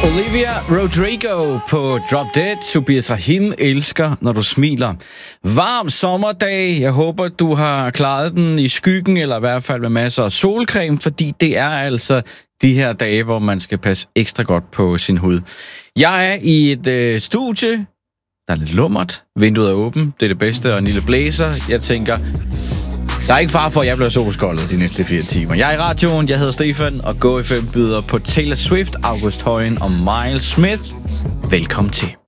Olivia Rodrigo på Drop Dead. Tobias Rahim elsker, når du smiler. Varm sommerdag. Jeg håber, du har klaret den i skyggen, eller i hvert fald med masser af solcreme, fordi det er altså de her dage, hvor man skal passe ekstra godt på sin hud. Jeg er i et studie. Der er lidt lummert. Vinduet er åbent. Det er det bedste. Og en lille blæser. Jeg tænker, der er ikke far for, at jeg bliver solskoldet de næste 4 timer. Jeg er i radioen, jeg hedder Stefan, og GoFM byder på Taylor Swift, August Højen og Miles Smith. Velkommen til.